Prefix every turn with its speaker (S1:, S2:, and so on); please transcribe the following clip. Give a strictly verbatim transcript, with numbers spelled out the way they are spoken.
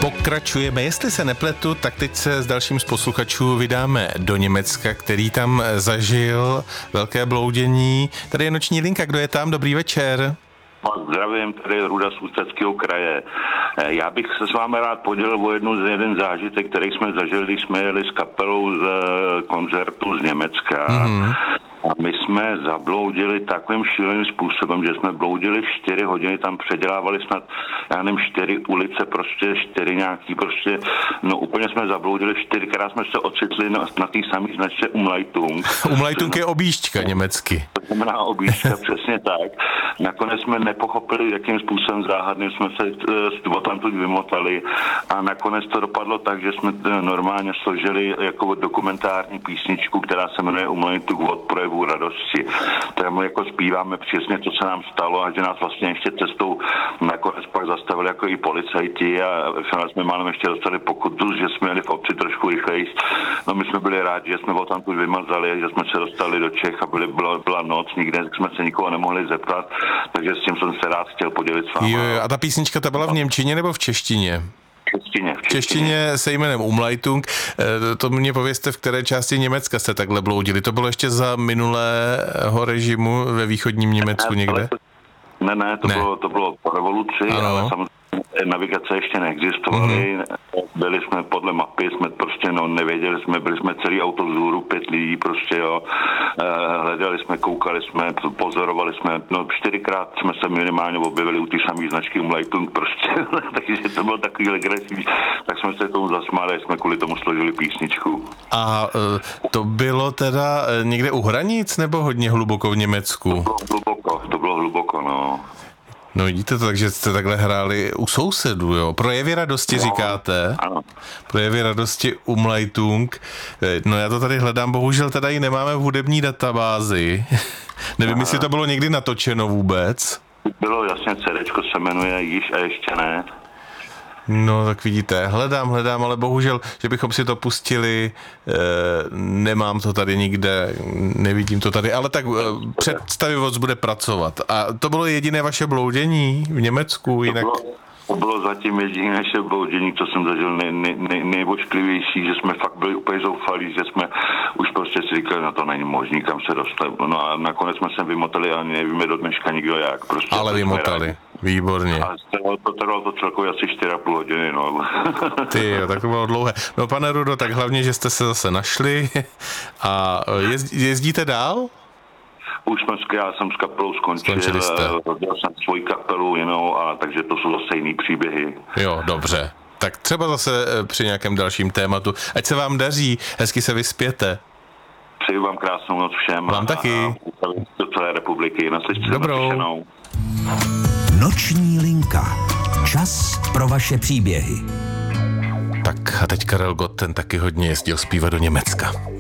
S1: Pokračujeme, jestli se nepletu, tak teď se s dalším z posluchačů vydáme do Německa, který tam zažil velké bloudění. Tady je noční linka, kdo je tam? Dobrý večer.
S2: Zdravím, tady je Ruda z Ústeckého kraje. Já bych se s vámi rád podělil o jednu z jeden zážitek, který jsme zažili, když jsme jeli s kapelou z koncertu z Německa. Mm-hmm. A my jsme zabloudili takovým šíleným způsobem, že jsme bloudili čtyři hodiny, tam předělávali snad, já nevím, čtyři ulice, prostě čtyři nějaký, prostě, no úplně jsme zabloudili, čtyřikrát jsme se ocitli na, na té samé značce Umleitung.
S1: Umleitung je objížďka německy.
S2: To znamená objížďka, přesně tak. Nakonec jsme nepochopili, jakým způsobem záhadným jsme se uh, tamtud vymotali a nakonec to dopadlo tak, že jsme normálně složili jako dokumentární písničku, která se jmenuje Umleitung od projevu radosti. Kterému jako zpíváme přesně, co se nám stalo a že nás vlastně ještě cestou nakonec pak zastavili jako i policajti a jsme málem ještě dostali pokutu, že jsme jeli v obci trošku rychleji. No my jsme byli rádi, že jsme ho tam tu vymazali, že jsme se dostali do Čech a byly, byla, byla noc, nikde jsme se nikoho nemohli zeptat, takže s tím jsem se rád chtěl podělit s vámi.
S1: Jo, jo, a ta písnička ta byla v němčině nebo v češtině?
S2: V češtině, v
S1: češtině. češtině se jménem Umleitung. To mě povězte, v které části Německa jste takhle bloudili. To bylo ještě za minulého režimu ve východním Německu někde?
S2: Ne, ne, to, ne. Bylo, to bylo po revoluci, ano. Ale samozřejmě navigace ještě neexistovaly. Mm-hmm. Byli jsme podle mapy, jsme prostě no, nevěděli jsme, byli jsme celý auto vzhůru, pět lidí prostě, jo. Hledali jsme, koukali jsme, pozorovali jsme, no čtyřikrát jsme se minimálně objevili u té samé značky Umleitung prostě, takže to bylo takový legresivní, tak jsme se tomu zasmáli, jsme kvůli tomu složili písničku.
S1: A to bylo teda někde u hranic nebo hodně hluboko v Německu?
S2: To bylo hluboko, to bylo hluboko, no.
S1: No vidíte to, takže jste takhle hráli u sousedů, jo. Projevy radosti no, říkáte.
S2: Ano.
S1: Projevy radosti Umleitung. No já to tady hledám, bohužel teda ji nemáme v hudební databázi. Nevím, Aha. jestli to bylo někdy natočeno vůbec.
S2: Bylo jasně, CDčko se jmenuje Již a ještě ne.
S1: No tak vidíte, hledám, hledám, ale bohužel, že bychom si to pustili, e, nemám to tady nikde, nevidím to tady, ale tak e, představivost bude pracovat. A to bylo jediné vaše bloudění v Německu, jinak...
S2: To bylo, to bylo zatím jediné naše bloudění, co jsem zažil nej, nej, nej, nejvošklivější, že jsme fakt byli úplně zoufalí, že jsme už prostě si říkali, no to není možný, kam se dostat. No a nakonec jsme se vymotali a nevíme do dneška nikdo jak. Prostě
S1: ale vymotali. Výborně.
S2: A to trvalo to celkově asi čtyři a půl hodiny, no.
S1: Ty jo, tak to bylo dlouhé. No pane Rudo, tak hlavně, že jste se zase našli a jezdíte dál?
S2: Už jsme, já jsem s kapelou skončil, rozdělal jsem svoji kapelu jinou, a takže to jsou zase jiný příběhy.
S1: Jo, dobře. Tak třeba zase při nějakém dalším tématu. Ať se vám daří, hezky se vyspěte.
S2: Přeju vám krásnou noc všem.
S1: Vám taky.
S2: A do celé republiky. Naslyšenou.
S1: Dobrou.
S3: Noční linka. Čas pro vaše příběhy.
S1: Tak a teď Karel Gott, ten taky hodně jezdil zpívat do Německa.